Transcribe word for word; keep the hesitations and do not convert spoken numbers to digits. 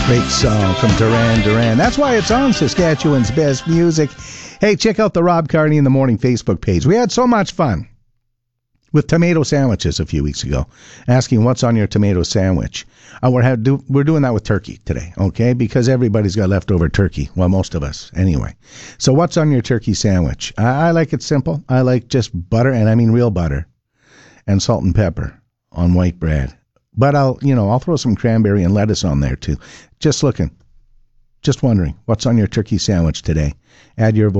Great song from Duran Duran. That's why it's on Saskatchewan's Best Music. Hey, check out the Rob Carney in the Morning Facebook page. We had so much fun with tomato sandwiches a few weeks ago, asking what's on your tomato sandwich. Uh, we're, have, do, we're doing that with turkey today, okay? Because everybody's got leftover turkey. Well, most of us, anyway. So what's on your turkey sandwich? I, I like it simple. I like just butter, and I mean real butter, and salt and pepper on white bread. But I'll, you know, I'll throw some cranberry and lettuce on there too. Just looking, just wondering, what's on your turkey sandwich today? Add your voice.